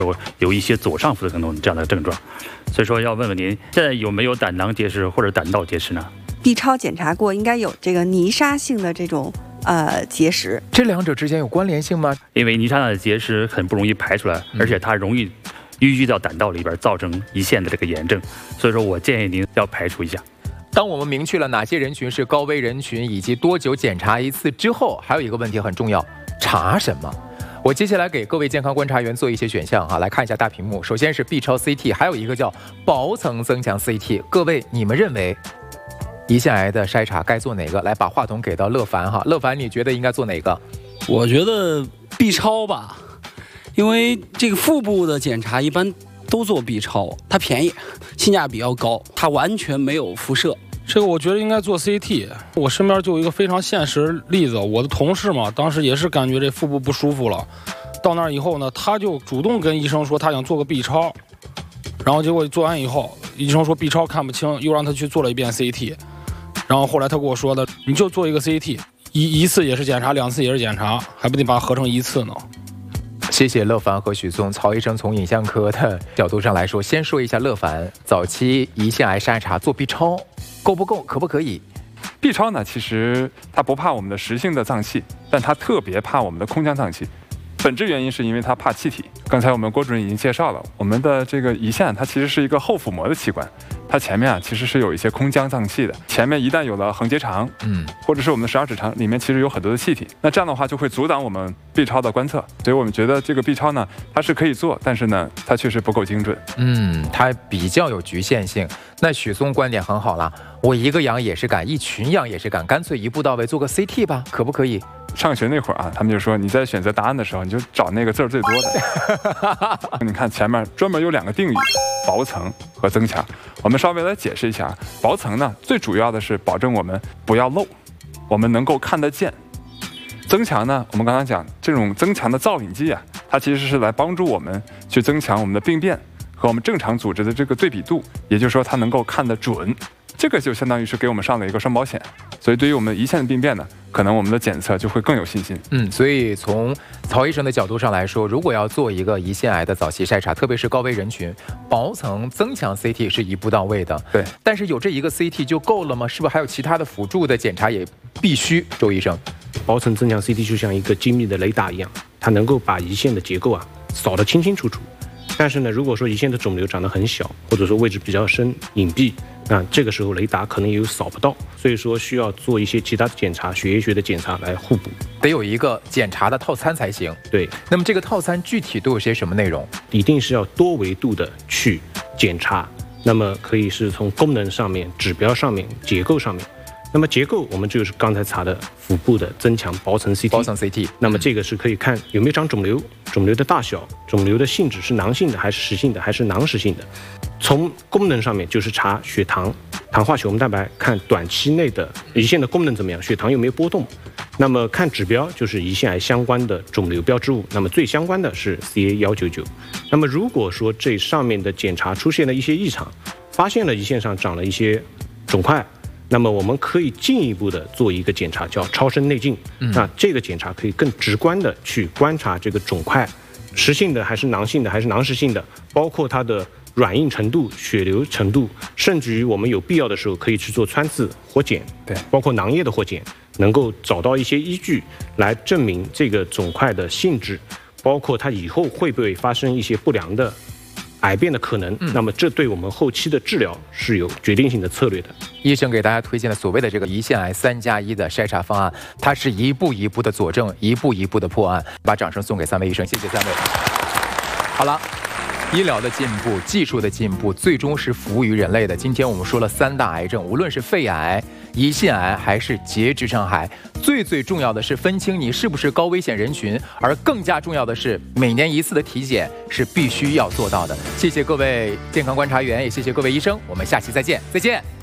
有一些左上腹的疼痛这样的症状。所以说要问问您，现在有没有胆囊结石或者胆道结石呢 ？B 超检查过，应该有这个泥沙性的这种结石。 这两者之间有关联性吗？ 因为泥沙的结石很不容易排出来，而且它容易淤积到胆道里边，造成胰腺的这个炎症。所以说我建议您要排除一下。 当我们明确了哪些人群是高危人群，以及多久检查一次之后，还有一个问题很重要，查什么？我接下来给各位健康观察员做一些选项来看一下大屏幕。首先是 B 超 CT， 还有一个叫薄层增强 CT。各位，你们认为胰腺癌的筛查该做哪个？来，把话筒给到乐凡乐凡，你觉得应该做哪个？ 我觉得 B 超吧，因为这个腹部的检查一般都做 B 超，它便宜，性价比要高，它完全没有辐射。 这个我觉得应该做 CT。我身边就有一个非常现实例子，我的同事嘛，当时也是感觉这腹部不舒服了，到那儿以后呢，他就主动跟医生说他想做个 B 超，然后结果做完以后，医生说 B 超看不清，又让他去做了一遍 CT， 然后后来他跟我说的，你就做一个 CT， 一次也是检查，2次也是检查，还不得把它合成一次呢。 谢谢乐凡和许嵩。曹医生从影像科的角度上来说，先说一下乐凡，早期胰腺癌筛查做 B 超够不够，可不可以 ？B 超呢，其实它不怕我们的实性的脏器，但它特别怕我们的空腔脏器。本质原因是因为它怕气体。刚才我们郭主任已经介绍了，我们的这个胰腺它其实是一个后腹膜的器官，它前面其实是有一些空腔脏器的。前面一旦有了横结肠，或者是我们的12指肠，里面其实有很多的气体。那这样的话就会阻挡我们 B 超的观测，所以我们觉得这个 B 超呢，它是可以做，但是呢，它确实不够精准。 它比较有局限性。那许嵩观点很好了，我一个羊也是敢，一群羊也是敢，干脆一步到位做个 CT 吧，可不可以？ 上学那会儿他们就说你在选择答案的时候，你就找那个字最多的。你看前面专门有2个定语，薄层和增强。我们稍微来解释一下，薄层呢，最主要的是保证我们不要漏，我们能够看得见。增强呢，我们刚刚讲这种增强的造影剂它其实是来帮助我们去增强我们的病变和我们正常组织的这个对比度，也就是说它能够看得准。这个就相当于是给我们上了一个双保险，所以对于我们胰腺的病变呢，可能我们的检测就会更有信心。 所以从曹医生的角度上来说，如果要做一个胰腺癌的早期筛查，特别是高危人群，薄层增强 CT 是一步到位的。 对， 但是有这一个 CT 就够了吗？是不是还有其他的辅助的检查也必须？周医生， 薄层增强 CT 就像一个精密的雷达一样，它能够把胰腺的结构扫得清清楚楚。但是呢，如果说胰腺的肿瘤长得很小，或者说位置比较深、隐蔽，那这个时候雷达可能也有扫不到，所以说需要做一些其他的检查，血液学的检查来互补， 得有一个检查的套餐才行。 对， 那么这个套餐具体都有些什么内容？ 一定是要多维度的去检查，那么可以是从功能上面、指标上面、结构上面。那么结构我们就是刚才查的腹部的增强薄层 CT， 那么这个是可以看有没有长肿瘤，肿瘤的大小，肿瘤的性质是囊性的还是实性的还是囊实性的。从功能上面就是查血糖、糖化血红蛋白，看短期内的胰腺的功能怎么样，血糖有没有波动。那么看指标就是胰腺癌相关的肿瘤标志物，那么最相关的是 CA199。那么如果说这上面的检查出现了一些异常，发现了胰腺上长了一些肿块，那么我们可以进一步的做一个检查，叫超声内镜。那这个检查可以更直观的去观察这个肿块，实性的还是囊性的还是囊实性的，包括它的软硬程度、血流程度，甚至于我们有必要的时候可以去做穿刺活检， 对， 包括囊液的活检，能够找到一些依据来证明这个肿块的性质，包括它以后会不会发生一些不良的癌变的可能。那么这对我们后期的治疗是有决定性的策略的。 医生给大家推荐了所谓的这个胰腺癌3+1的筛查方案，它是一步一步的佐证，一步一步的破案。把掌声送给3位医生，谢谢3位。好了，医疗的进步，技术的进步，最终是服务于人类的。今天我们说了3大癌症，无论是肺癌、胰腺癌还是结直肠癌，最重要的是分清你是不是高危险人群，而更加重要的是每年1次的体检是必须要做到的。谢谢各位健康观察员，也谢谢各位医生，我们下期再见，再见。